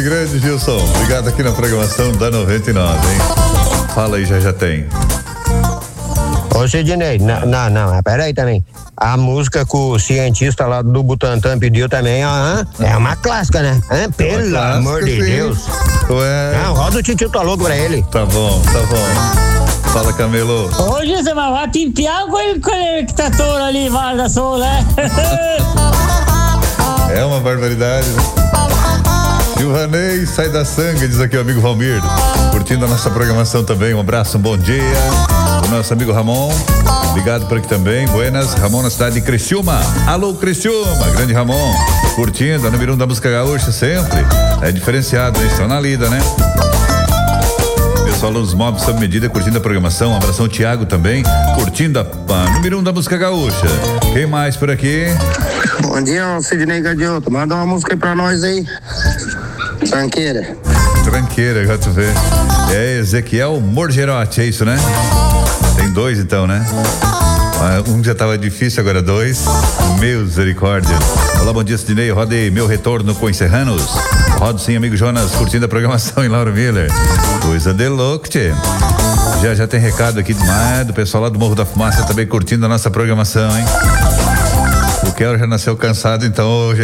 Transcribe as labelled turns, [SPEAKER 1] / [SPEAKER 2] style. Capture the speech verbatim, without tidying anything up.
[SPEAKER 1] grande, Gilson. Obrigado aqui na programação da noventa e nove, hein? Fala aí, já já tem.
[SPEAKER 2] Ô, Sidney, não, não, não, peraí também. A música que o cientista lá do Butantan pediu também, ó, é uma clássica, né? Hã? Pelo
[SPEAKER 1] clássica,
[SPEAKER 2] amor de
[SPEAKER 1] sim.
[SPEAKER 2] Deus.
[SPEAKER 1] Ué.
[SPEAKER 2] Não, roda o titio tá louco pra ele.
[SPEAKER 1] Tá bom, tá bom. Fala, Camelo.
[SPEAKER 3] Hoje você vai timpiar com ele, com ele que tá touro ali, Vale da Sul, né?
[SPEAKER 1] É uma barbaridade, né? Silvanei, sai da sangue, diz aqui o amigo Valmir. Curtindo a nossa programação também. Um abraço, um bom dia. O nosso amigo Ramon. Obrigado por aqui também. Buenas, Ramon na cidade de Criciúma. Alô, Criciúma, grande Ramon. Curtindo a número um da música gaúcha sempre. É diferenciado, hein? Estão na lida, né? Pessoal dos Móveis sob medida, curtindo a programação. Um abração, Thiago também. Curtindo a, a número um da música gaúcha. Quem mais por aqui?
[SPEAKER 2] Bom dia, Sidney Gadioto. Manda uma música aí pra nós aí. Tranqueira.
[SPEAKER 1] Tranqueira, já tu vê. É Ezequiel Morgerotti, é isso, né? Tem dois então, né? Um já tava difícil, agora dois. Misericórdia. Olá, bom dia, Sidney. Rodei meu retorno com Serranos. Rodo sim, amigo Jonas, curtindo a programação em Lauro Miller. Coisa de louco, tchê. Já já tem recado aqui demais do pessoal lá do Morro da Fumaça também curtindo a nossa programação, hein? O Kel já nasceu cansado, então hoje